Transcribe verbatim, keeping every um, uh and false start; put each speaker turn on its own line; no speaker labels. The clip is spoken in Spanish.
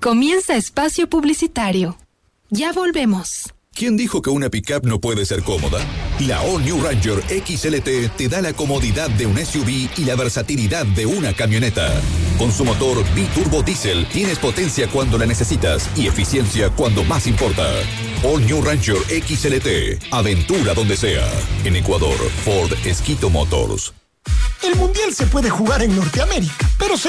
Comienza espacio publicitario. Ya volvemos.
¿Quién dijo que una pickup no puede ser cómoda? La All New Ranger X L T te da la comodidad de un S U V y la versatilidad de una camioneta. Con su motor biturbo diésel tienes potencia cuando la necesitas y eficiencia cuando más importa. All New Ranger X L T. Aventura donde sea. En Ecuador, Ford Esquito Motors.
El Mundial se puede jugar en Norteamérica, pero se